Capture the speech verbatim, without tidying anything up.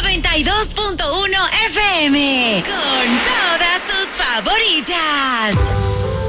noventa y dos punto uno F M. Con todas tus favoritas.